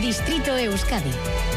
Distrito Euskadi.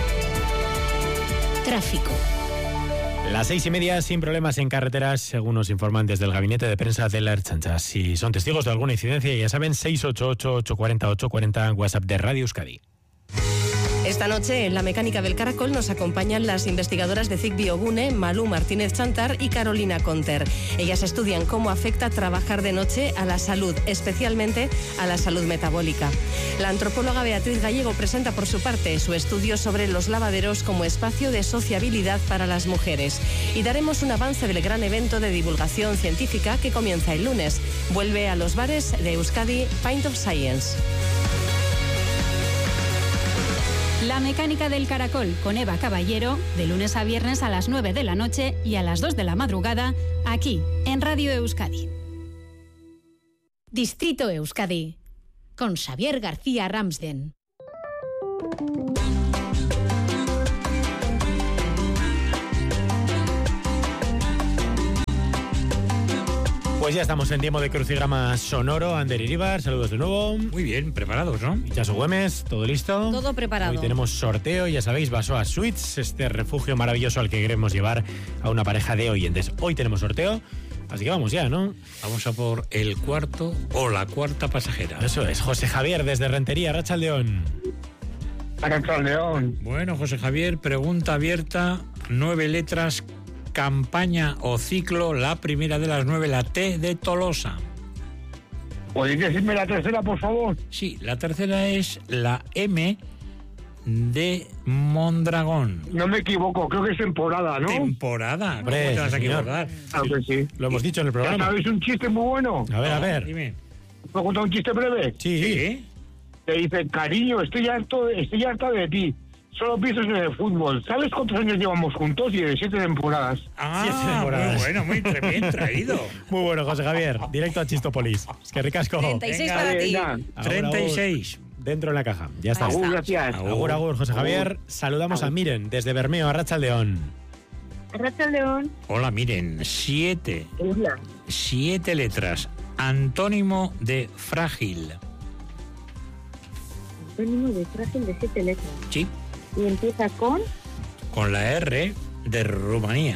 Tráfico. Las 6:30 sin problemas en carreteras, según nos informan desde el gabinete de prensa de la Ertzaintza. Si son testigos de alguna incidencia, ya saben, 688-840-840, WhatsApp de Radio Euskadi. Esta noche en La Mecánica del Caracol nos acompañan las investigadoras de CIC Biogune, Malú Martínez Chantar y Carolina Conter. Ellas estudian cómo afecta trabajar de noche a la salud, especialmente a la salud metabólica. La antropóloga Beatriz Gallego presenta por su parte su estudio sobre los lavaderos como espacio de sociabilidad para las mujeres. Y daremos un avance del gran evento de divulgación científica que comienza el lunes. Vuelve a los bares de Euskadi Pint of Science. La Mecánica del Caracol con Eva Caballero, de lunes a viernes a las 9 de la noche y a las 2 de la madrugada, aquí en Radio Euskadi. Distrito Euskadi, con Xavier García Ramsden. Pues ya estamos en tiempo de crucigrama sonoro. Ander Iribar, saludos de nuevo. Muy bien, preparados, ¿no? Chaso Güemes, ¿todo listo? Todo preparado. Hoy tenemos sorteo, ya sabéis, Basoa Suites, este refugio maravilloso al que queremos llevar a una pareja de oyentes. Hoy tenemos sorteo, así que vamos ya, ¿no? Vamos a por el cuarto o la cuarta pasajera. Eso es, José Javier desde Rentería, Arratsaldeón. Arratsaldeón. Bueno, José Javier, pregunta abierta, 9 letras, campaña o ciclo, la primera de las 9, la T de Tolosa. ¿Podéis decirme la tercera, por favor? Sí, la tercera es la M de Mondragón. No me equivoco, creo que es temporada, ¿no? ¿Temporada? ¿Cómo Hombre, te vas a sí, señor. equivocar? Claro que sí. Lo hemos dicho en el ¿Ya programa. sabéis un chiste muy bueno? A ver. Dime. ¿Puedo contar un chiste breve? Sí. ¿Sí? Te dice, cariño, estoy harto de ti. Solo piensas en el fútbol. ¿Sabes cuántos años llevamos juntos? Y de 7 temporadas. Ah, 7 temporadas. muy bueno, muy bien traído. Muy bueno, José Javier. Directo a Chistopolis. Es que ricasco. 36 Venga, para ti. Venga. Agur, 36. agur. Dentro en la caja. Ya está. Agur, gracias. Agur, agur, José Javier. Saludamos a Miren desde Bermeo, Arratsaldeón. Arratsaldeón. Hola, miren, 7 Hola. letras. Antónimo de frágil. Antónimo de frágil de 7 letras. Sí, Y empieza con... con la R de Rumanía.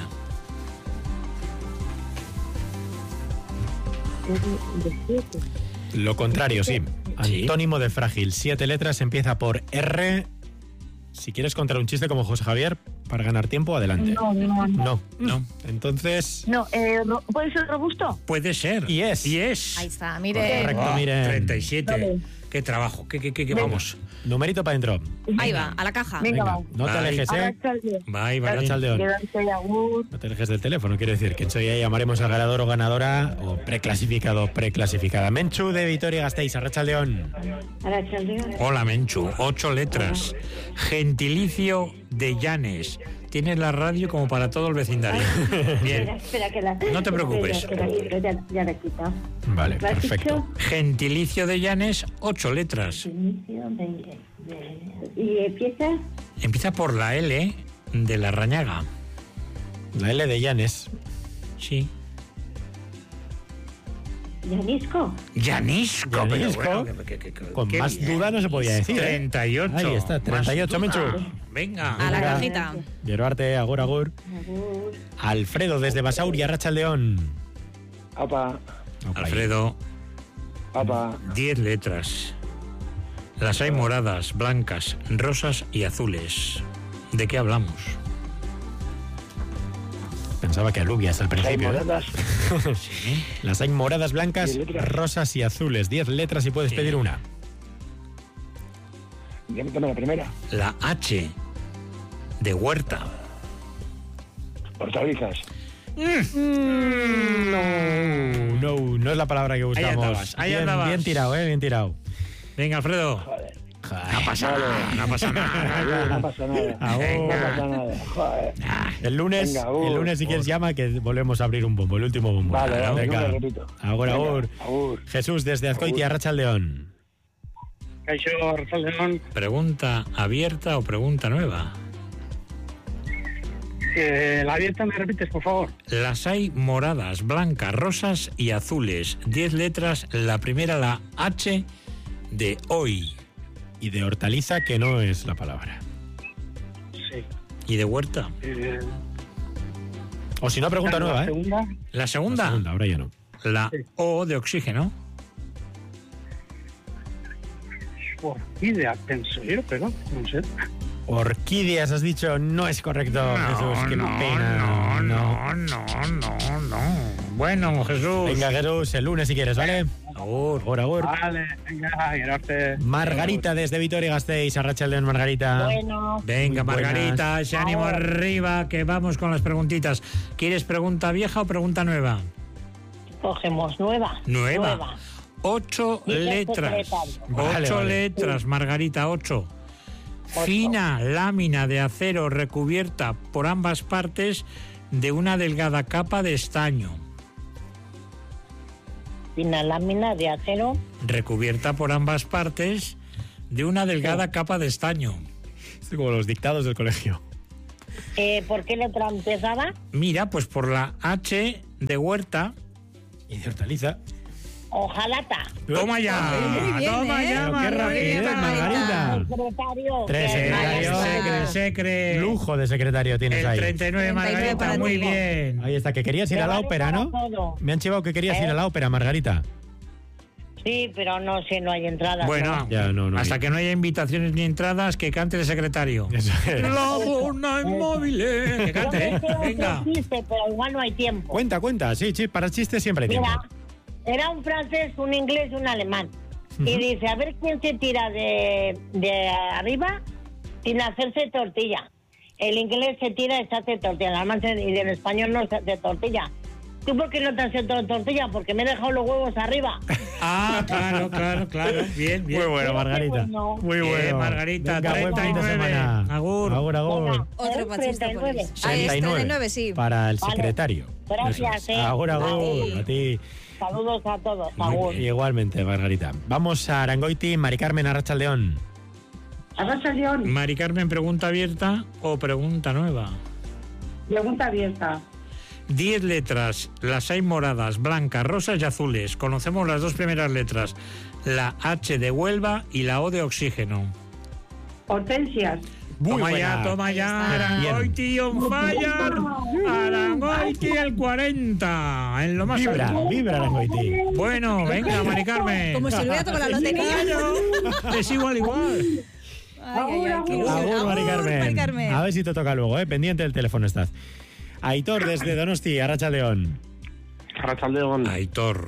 de 7. Lo contrario, sí. Antónimo de frágil. 7 letras, empieza por R. Si quieres contar un chiste como José Javier, para ganar tiempo, adelante. No. Entonces... No, ¿puede ser robusto? Puede ser. Y es. Ahí está, mire. Correcto, miren. 37. Vale. Qué trabajo, qué vamos. Numerito para adentro. Ahí va, a la caja. Venga, va. No te Bye. alejes, Arratsaldeón. Bye. Arratsaldeón. Quedarse agur. No te alejes del teléfono, quiero decir que ya llamaremos al ganador o ganadora o preclasificada. Menchu de Vitoria-Gasteiz, Arratsaldeón. Arratsaldeón. Hola, Menchu. 8 letras. Gentilicio de Llanes. Tienes la radio como para todo el vecindario. Bien. Espera, que la... No te preocupes. Espera, ya la he quitado. Vale, ¿Lo has perfecto. dicho? Gentilicio de Llanes, 8 letras. Inicio ¿Y empieza? Empieza por la L de la Rañaga. La L de Llanes. Sí. ¿Llanisco? Llanisco. Llanisco. Pero bueno, Con qué más bien. duda no se podía decir. 38. Ahí está, 38, Más duda. Menchu. Venga. A la Venga. cajita. Llevarte, agur, agur. Agur. Alfredo desde Basauri, Arratsaldeón. Apa, Alfredo, apa. 10 letras. Las hay moradas, blancas, rosas y azules. ¿De qué hablamos? Pensaba que alubias al Hay principio. moradas. Sí. Las hay moradas, blancas, 10 letras. rosas y azules. 10 letras y puedes Sí. pedir una. Dame la primera. La H de Huerta. Hortalizas. No es la palabra que buscamos. andabas, ahí bien, andabas. bien tirado, bien tirado. Venga, Alfredo. Joder. No pasa nada, no pasa nada. Agur, no pasa nada. Agur. No pasa nada. Joder. El lunes, Venga, agur. el lunes si quieres llama que volvemos a abrir un bombo, el último bombo. Vale, Venga. no me repito. Agur, Venga, agur. agur. Jesús desde Azcoitia, Arratsaldeón. Caixo, Arratsaldeón. ¿Pregunta abierta o pregunta nueva? La abierta, ¿me repites, por favor? Las hay moradas, blancas, rosas y azules. 10 letras, la primera la H de hoy. y de hortaliza, que no es la palabra. Sí. ¿Y de huerta? O si no, pregunta nueva, ¿La segunda? ¿La segunda? La segunda, ahora ya no. La O de oxígeno. Orquídea, pienso yo, pero no sé. Orquídeas, has dicho, no es correcto, Jesús, qué pena. No. Bueno, Jesús. Venga, Jesús, el lunes si quieres, ¿vale? Agur. Vale, venga, gracias. Margarita desde Vitoria-Gasteiz, arratsaldeon, Margarita. Bueno, Venga, Muy buenas. Margarita, ese ánimo arriba, que vamos con las preguntitas. ¿Quieres pregunta vieja o pregunta nueva? cogemos nueva. Nueva. 8 Dice letras. secretario. Vale, 8 vale. letras, Margarita, 8. Fina lámina de acero recubierta por ambas partes de una delgada capa de estaño. Fina lámina de acero. Recubierta por ambas partes de una delgada capa de estaño. Es como los dictados del colegio. ¿Por qué letra empezaba? Mira, pues por la H de huerta. Y de hortaliza. Ojalata. Toma ya, Muy bien, toma ¿eh? ya, Pero qué rapidez, Margarita. Margarita. Secretario. Tres que- secretarios. Secre. Lujo de secretario tienes El ahí. 39, 39 Margarita, para muy ti. bien. Ahí está, que querías ir Me a la vale ópera, para ¿no? todo. Me han chivado que querías ir a la ópera, Margarita. Sí, pero no sé, no hay entrada. Bueno, Ya, no hasta hay. que no haya invitaciones ni entradas, que cante el secretario. Eso es. La dona inmóvil. Que cante, ¿eh? Venga. Chiste, pero igual no hay tiempo. Cuenta. Sí, para chistes siempre hay tiempo. Mira, era un francés, un inglés y un alemán. Y dice, a ver quién se tira de arriba sin hacerse tortilla. El inglés se tira y se hace tortilla. El alemán y el español no se hace tortilla. ¿Tú por qué no te has hecho tortilla? Porque me he dejado los huevos arriba. Ah, claro. Bien. Muy bueno, Margarita. bueno. Muy Bien, bueno. Margarita, Venga, buen fin de 39. semana. Agur. Agur. Otro para 39. Chistópolis. Ahí es 39, sí. Para el Vale. secretario. Gracias, Agur. A ti. Saludos a todos. Agur. Igualmente, Margarita. Vamos a Arangoiti, Mari Carmen, arratsaldeon. Arratsaldeon. Mari Carmen, pregunta abierta o pregunta nueva. Pregunta abierta. 10 letras, las hay moradas, blancas, rosas y azules. Conocemos las dos primeras letras, la H de Huelva y la O de oxígeno. Hortensias. Muy buena. Toma ya, Ahí está. Arangoiti on fire, Arangoiti el 40, en lo más alto. Vibra Arangoiti. Bueno, venga, Mari Carmen. Como si hubiera tocado la lotería. Claro, es igual. Ay, qué ilusión. Agur, Mari Carmen. Mari Carmen. A ver si te toca luego, pendiente del teléfono estás. Aitor desde Donosti, arratsaldeon. Arratsaldeon. Aitor,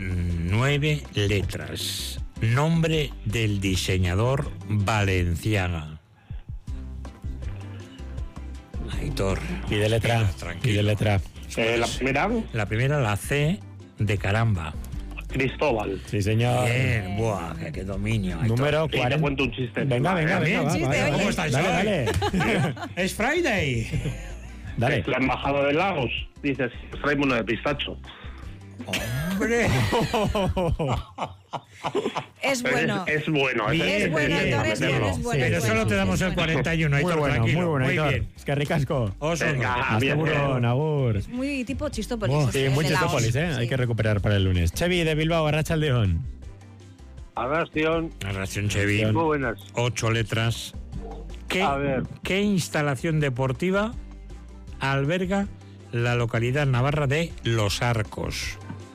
9 letras, nombre del diseñador Balenciaga. Aitor. Pide letra. Tranquilo. Pide letra. La primera, La primera, la C de caramba. Cristóbal. Sí, señor. Bien, buah, qué dominio. Aitor. Número Y te 40. cuento un chiste. Venga. Bien, va, chiste, va, oye. ¿Cómo estáis Dale. Es Friday. Dale. La embajada de Lagos. Dices, traemos uno de pistacho. Hombre. Es bueno. Es bueno. Es bueno, Aitor, es bueno, es bueno. Pero es solo bueno, te damos es el bueno. 41, Muy Aitor, bueno, tranquilo. muy bueno, Aitor. bien. Es que ricasco. Oso. Venga, Hasta bien. burón, agur. Muy tipo Chistópolis. Sí, este, muy de la Chistópolis, OS. Hay Sí. que recuperar para el lunes. Chevi de Bilbao, arratsaldeon. Arrastión. Narración Chevy. Muy buenas. 8 letras. A ver. ¿Qué instalación deportiva alberga la localidad navarra de Los Arcos?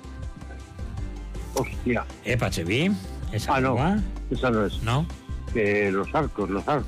Hostia. Epa, Chevy. ¿Esa No. va? Esa no es. ¿No? Los arcos.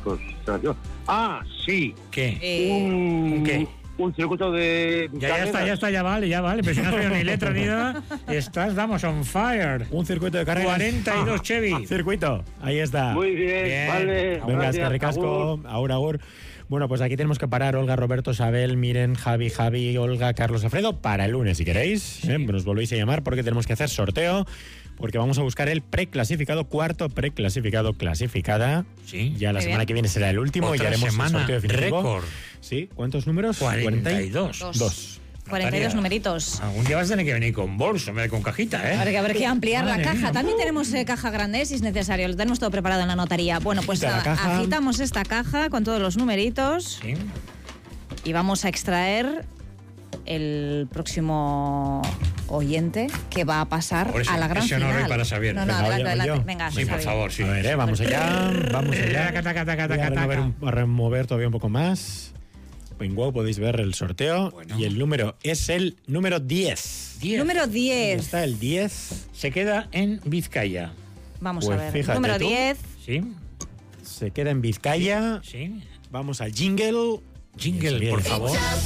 Sí. ¿Qué? Un, ¿Qué? un circuito de... Ya está, ya vale. Pero si no has oído ni letra ni nada, vamos, on fire. Un circuito de carreras. 42, Chevy. Circuito, ahí está. Muy bien, Bien. vale. Venga, es que gracias, ricasco. Agur. Bueno, pues aquí tenemos que parar. Olga, Roberto, Sabel, Miren, Javi, Olga, Carlos, Alfredo, para el lunes, si queréis. Nos volvéis a llamar porque tenemos que hacer sorteo. Porque vamos a buscar el preclasificado, cuarto preclasificado, clasificada. Sí. Ya la Muy semana bien. que viene será el último y ya Otra haremos el semana, sorteo definitivo. récord. Sí, ¿cuántos números? 42. Dos. 42 numeritos. Algún día vas a tener que venir con bolso, en vez de con cajita, ¿eh? Habrá que ampliar la Madre caja. mía. También tenemos caja grande, si es necesario. Lo tenemos todo preparado en la notaría. Bueno, pues Quita la caja. agitamos esta caja con todos los numeritos Sí. y vamos a extraer el próximo oyente que va a pasar Por eso, a la gran ese honor final. hoy para Xavier. No, Venga, adelante, voy adelante. yo. Venga, Sí, por Xavi. favor, sí. A ver, vamos allá. Voy a remover todavía un poco más. En WOW podéis ver el sorteo. Bueno. Y el número es el número 10. 10. Número Ahí 10. está el 10. Se queda en Vizcaya. Vamos Pues a ver. fíjate Número tú. 10. ¿Sí? Se queda en Vizcaya. ¿Sí? Vamos al jingle. Jingle, Bien, por bien. favor.